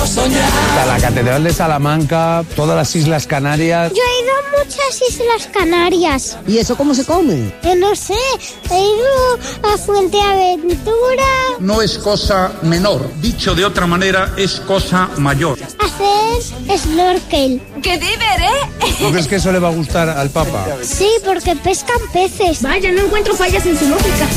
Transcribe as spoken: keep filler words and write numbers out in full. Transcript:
quiero soñar. La Catedral de Salamanca, todas las Islas Canarias. Yo he ido a muchas Islas Canarias. ¿Y eso cómo se come? Yo no sé, he ido a Fuenteventura. No es cosa menor, dicho de otra manera, es cosa mayor. Hacer snorkel. ¡Qué diver, eh! ¿Tú crees que eso le va a gustar al Papa? Sí, porque pescan peces. Vaya, no encuentro fallas en su lógica.